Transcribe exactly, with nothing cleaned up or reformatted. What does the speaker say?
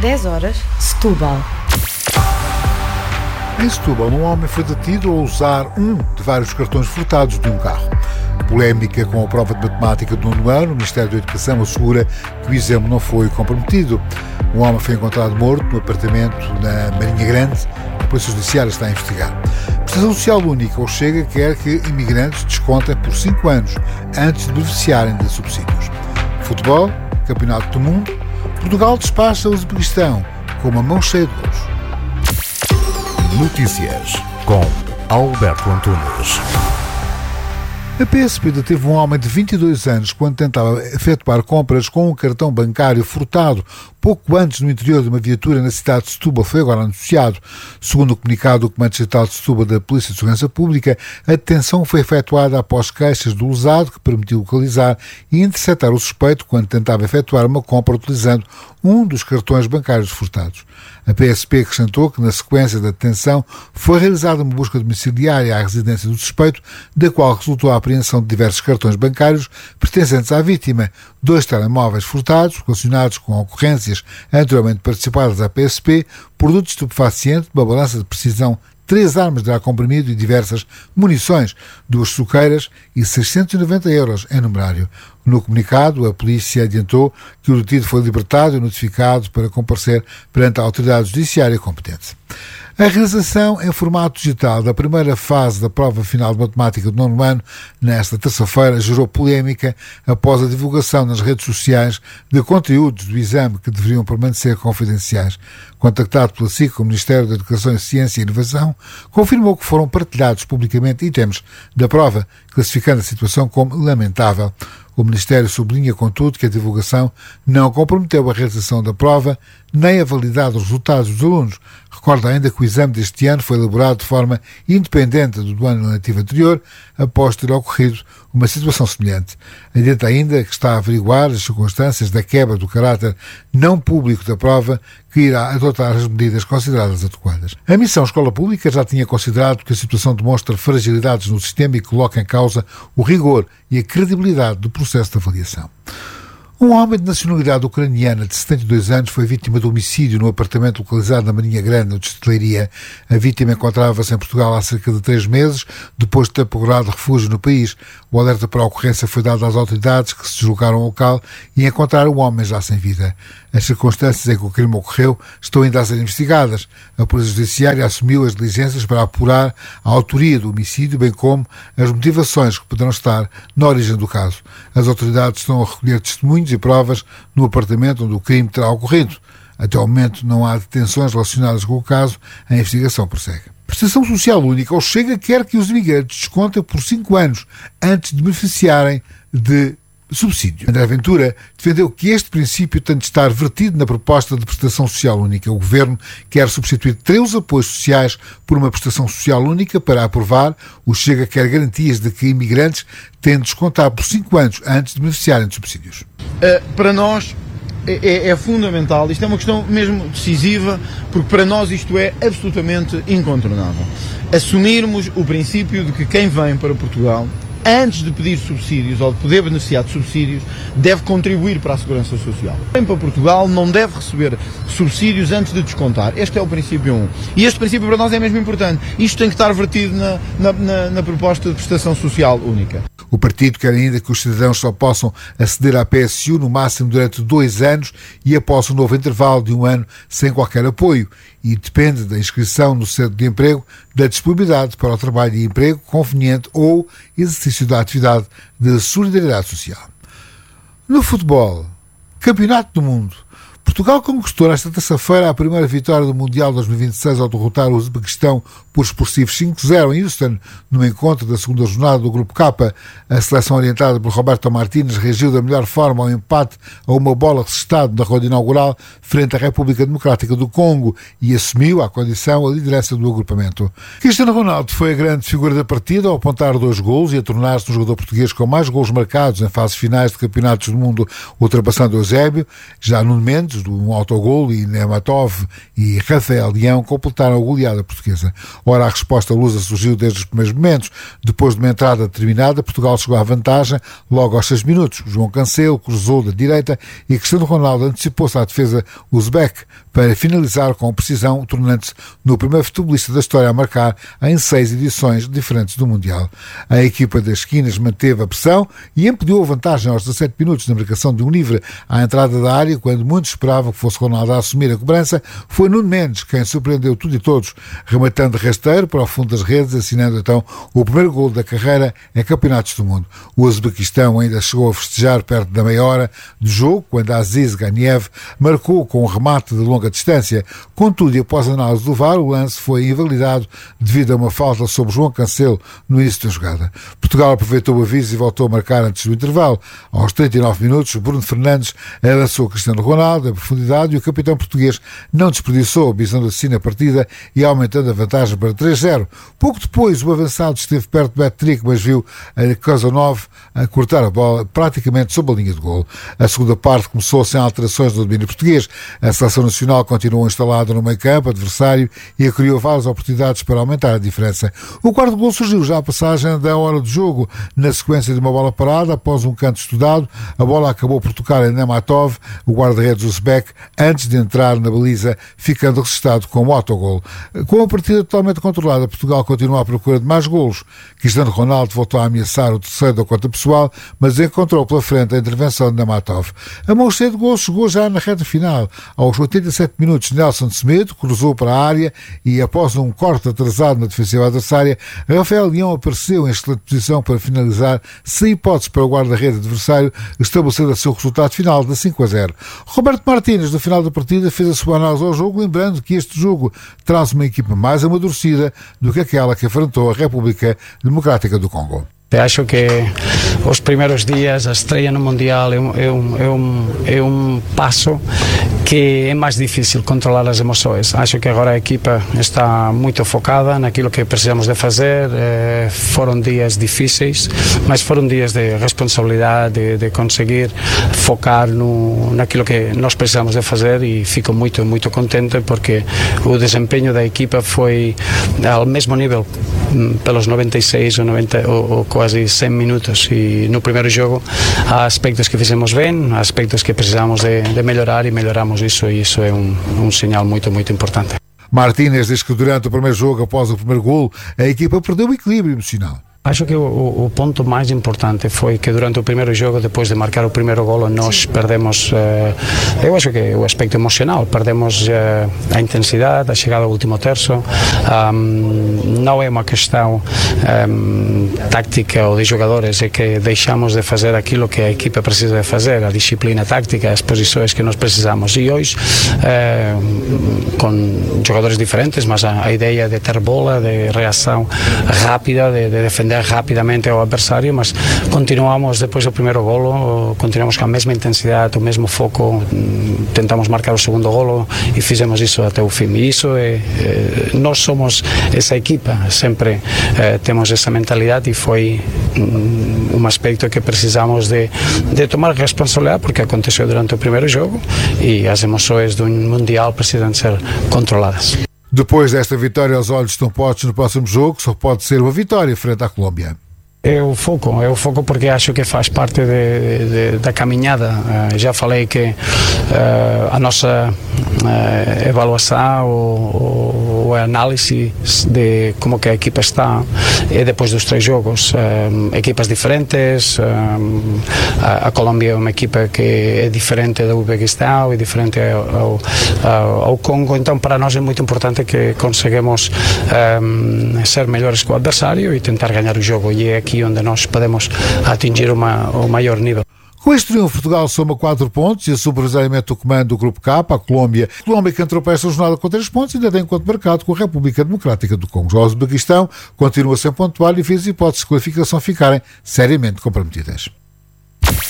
dez horas, Setúbal. Em Setúbal, um homem foi detido ao usar um de vários cartões furtados de um carro. Polémica com a prova de matemática do nono ano, o Ministério da Educação assegura que o exame não foi comprometido. Um homem foi encontrado morto no apartamento na Marinha Grande. A Polícia Judiciária está a investigar. A Prestação Social Única, ou Chega, quer que imigrantes descontem por cinco anos antes de beneficiarem de subsídios. Futebol, Campeonato do Mundo, Portugal despacha o Uzbequistão com uma mão cheia de gols. Notícias com Alberto Antunes. A P S P deteve um homem de vinte e dois anos quando tentava efetuar compras com um cartão bancário furtado pouco antes no interior de uma viatura na cidade de Setúbal. Foi agora anunciado. Segundo o comunicado do Comando Distrital de Setúbal da Polícia de Segurança Pública, a detenção foi efetuada após queixas do lesado, que permitiu localizar e interceptar o suspeito quando tentava efetuar uma compra utilizando um dos cartões bancários furtados. A P S P acrescentou que, na sequência da detenção, foi realizada uma busca domiciliária à residência do suspeito, da qual resultou a apreensão de diversos cartões bancários pertencentes à vítima, dois telemóveis furtados relacionados com ocorrências anteriormente participadas à P S P, produtos estupefacientes, uma balança de precisão, três armas de ar comprimido e diversas munições, duas suqueiras e seiscentos e noventa euros em numerário. No comunicado, a polícia adiantou que o detido foi libertado e notificado para comparecer perante a autoridade judiciária competente. A realização em formato digital da primeira fase da prova final de matemática do nono ano, nesta terça-feira, gerou polémica após a divulgação nas redes sociais de conteúdos do exame que deveriam permanecer confidenciais. Contactado pela S I C, o Ministério da Educação, Ciência e Inovação confirmou que foram partilhados publicamente itens da prova, classificando a situação como lamentável. O Ministério sublinha, contudo, que a divulgação não comprometeu a realização da prova nem a validade dos resultados dos alunos. Recorda ainda que o exame deste ano foi elaborado de forma independente do do ano letivo anterior, após ter ocorrido uma situação semelhante. Adianta ainda que está a averiguar as circunstâncias da quebra do caráter não público da prova, que irá adotar as medidas consideradas adequadas. A Missão Escola Pública já tinha considerado que a situação demonstra fragilidades no sistema e coloca em causa o rigor e a credibilidade do processo de avaliação. Um homem de nacionalidade ucraniana de setenta e dois anos foi vítima de homicídio no apartamento localizado na Marinha Grande, no distrito de Leiria. A vítima encontrava-se em Portugal há cerca de três meses, depois de ter procurado refúgio no país. O alerta para a ocorrência foi dado às autoridades, que se deslocaram ao local e encontraram o homem já sem vida. As circunstâncias em que o crime ocorreu estão ainda a ser investigadas. A Polícia Judiciária assumiu as diligências para apurar a autoria do homicídio, bem como as motivações que poderão estar na origem do caso. As autoridades estão a recolher testemunhos e provas no apartamento onde o crime terá ocorrido. Até ao momento não há detenções relacionadas com o caso, a investigação prossegue. Prestação Social Única, ou Chega, quer que os imigrantes descontem por cinco anos antes de beneficiarem de subsídio. André Ventura defendeu que este princípio tem de estar vertido na proposta de Prestação Social Única. O Governo quer substituir três apoios sociais por uma Prestação Social Única. Para aprovar, o Chega quer garantias de que imigrantes têm de descontar por cinco anos antes de beneficiarem de subsídios. Uh, para nós é, é fundamental, isto é uma questão mesmo decisiva, porque para nós isto é absolutamente incontornável. Assumirmos o princípio de que quem vem para Portugal, antes de pedir subsídios ou de poder beneficiar de subsídios, deve contribuir para a segurança social. Quem para Portugal não deve receber subsídios antes de descontar. Este é o princípio um. E este princípio para nós é mesmo importante. Isto tem que estar vertido na, na, na, na proposta de Prestação Social Única. O partido quer ainda que os cidadãos só possam aceder à P S U no máximo durante dois anos e após um novo intervalo de um ano sem qualquer apoio, e depende da inscrição no Centro de Emprego, da disponibilidade para o trabalho e emprego conveniente ou exercício da atividade de solidariedade social. No futebol, Campeonato do Mundo. Portugal conquistou nesta terça-feira a primeira vitória do Mundial dois mil e vinte e seis ao derrotar o Uzbequistão por expressivos cinco a zero em Houston, no encontro da segunda jornada do Grupo K. A seleção orientada por Roberto Martínez reagiu da melhor forma ao empate a uma bola resistado na ronda inaugural frente à República Democrática do Congo e assumiu, à condição, a liderança do agrupamento. Cristiano Ronaldo foi a grande figura da partida ao apontar dois golos e a tornar-se um jogador português com mais golos marcados em fases finais de campeonatos do mundo, ultrapassando Eusébio. Já Nuno Mendes, do um autogolo e Nematov e Rafael Leão completaram a goleada portuguesa. Ora, a resposta lusa surgiu desde os primeiros momentos. Depois de uma entrada determinada, Portugal chegou à vantagem logo aos seis minutos. João Cancelo cruzou da direita e Cristiano Ronaldo antecipou-se à defesa uzbek para finalizar com precisão, tornando-se no primeiro futebolista da história a marcar em seis edições diferentes do Mundial. A equipa das esquinas manteve a pressão e ampliou a vantagem aos dezassete minutos na marcação de um livre à entrada da área, quando muitos esperavam que fosse Ronaldo a assumir a cobrança. Foi Nuno Mendes quem surpreendeu tudo e todos, rematando rasteiro para o fundo das redes, assinando então o primeiro golo da carreira em campeonatos do mundo. O Uzbequistão ainda chegou a festejar perto da meia hora do jogo, quando Aziz Ganiev marcou com um remate de longa distância. Contudo, e após a análise do V A R, o lance foi invalidado devido a uma falta sobre João Cancelo no início da jogada. Portugal aproveitou o aviso e voltou a marcar antes do intervalo. Aos trinta e nove minutos, Bruno Fernandes lançou Cristiano Ronaldo em profundidade e o capitão português não desperdiçou, visando assim na partida e aumentando a vantagem para três a zero. Pouco depois, o avançado esteve perto de hat-trick, mas viu a Kozanov a cortar a bola praticamente sob a linha de golo. A segunda parte começou sem alterações no domínio português. A seleção nacional continuou instalada no meio-campo adversário e criou várias oportunidades para aumentar a diferença. O quarto golo surgiu já à passagem da hora do jogo, na sequência de uma bola parada, após um canto estudado. A bola acabou por tocar em Nematov, o guarda-redes uzbek, antes de entrar na baliza, ficando registado como autogolo. Com a partida totalmente controlada, Portugal continua à procura de mais golos. Cristiano Ronaldo voltou a ameaçar o terceiro da conta pessoal, mas encontrou pela frente a intervenção de Nematov. A mão cheia de golos chegou já na reta final. Aos oitenta e sete minutos, Nelson Semedo cruzou para a área e, após um corte atrasado na defensiva adversária, Rafael Leão apareceu em excelente posição para finalizar, sem hipótese para o guarda-redes adversário, estabelecendo assim o resultado final de cinco a zero. Roberto Martínez, no final da partida, fez a sua análise ao jogo, lembrando que este jogo traz uma equipa mais amadurecida do que aquela que enfrentou a República Democrática do Congo. Acho que os primeiros dias, a estreia no Mundial, é um, é, um, é, um, é um passo que é mais difícil controlar as emoções. Acho que agora a equipa está muito focada naquilo que precisamos de fazer. Eh, foram dias difíceis, mas foram dias de responsabilidade, de, de conseguir focar no, naquilo que nós precisamos de fazer, e fico muito, muito contente porque o desempenho da equipa foi ao mesmo nível pelos noventa e seis ou, noventa, ou, ou quase cem minutos, e no primeiro jogo há aspectos que fizemos bem, há aspectos que precisamos de, de melhorar, e melhoramos isso, e isso é um, um sinal muito, muito importante. Martínez diz que durante o primeiro jogo, após o primeiro golo, a equipa perdeu o equilíbrio emocional. Acho que o, o ponto mais importante foi que durante o primeiro jogo, depois de marcar o primeiro golo, nós perdemos, eh, eu acho que o aspecto emocional, perdemos eh, a intensidade, a chegada ao último terço. Um, não é uma questão um, tática ou de jogadores, é que deixamos de fazer aquilo que a equipa precisa de fazer, a disciplina tática, as posições que nós precisamos. E hoje, eh, com jogadores diferentes, mas a, a ideia de ter bola, de reação rápida, de, de defender rapidamente ao adversário, mas continuamos depois do primeiro golo, continuamos com a mesma intensidade, o mesmo foco, tentamos marcar o segundo golo e fizemos isso até o fim. E isso é, é nós somos essa equipa, sempre é, temos essa mentalidade, e foi um, um aspecto que precisamos de, de tomar responsabilidade, porque aconteceu durante o primeiro jogo e as emoções do Mundial precisam ser controladas. Depois desta vitória, os olhos estão postos no próximo jogo, que só pode ser uma vitória frente à Colômbia. É o foco, é o foco porque acho que faz parte de, de, da caminhada. Uh, já falei que uh, a nossa uh, avaliação ou, ou a análise de como que a equipa está é depois dos três jogos. Uh, equipas diferentes, uh, a, a Colômbia é uma equipa que é diferente do Uzbequistão, é diferente ao, ao, ao Congo, então para nós é muito importante que conseguimos um, ser melhores que o adversário e tentar ganhar o jogo, e é aqui onde nós podemos atingir uma, o maior nível. Com este triunfo, Portugal soma quatro pontos e assume provisoriamente o comando do Grupo K, a Colômbia. A Colômbia, que entrou para esta jornada com três pontos, ainda tem encontro marcado com a República Democrática do Congo. O Uzbequistão continua sem pontuar e fez hipóteses de qualificação ficarem seriamente comprometidas.